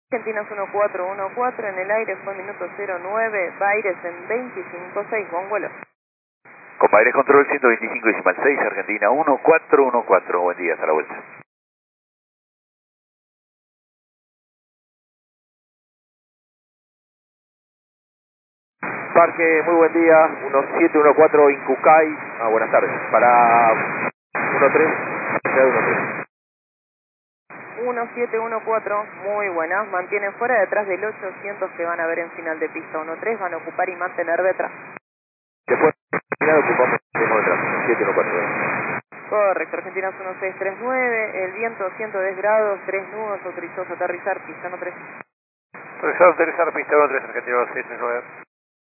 Argentinas 1414 en el aire, fue minuto 09, Baires en 25.6, buen vuelo. Con Baires Control 125.6, Argentina 1414, buen día, hasta la vuelta. Parque, muy buen día, 1714 Incucay, buenas tardes, para 13, 13. 1714, muy buenas, mantienen fuera detrás del 800 que van a ver en final de pista. 13 van a ocupar y mantener detrás. Después, final ocupamos detrás, 1714. Correcto, Argentinas 1639, el viento 110 grados, 3 nudos, autorizados a aterrizar, pista 13. Autorizado a aterrizar, pista 13, Argentina 1639.